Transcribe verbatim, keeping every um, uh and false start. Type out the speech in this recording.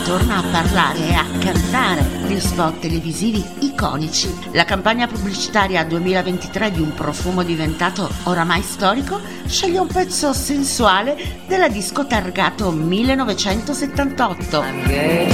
torna a parlare e a cantare in spot televisivi iconici. La campagna pubblicitaria duemilaventitré di un profumo diventato oramai storico sceglie un pezzo sensuale della disco targato millenovecentosettantotto.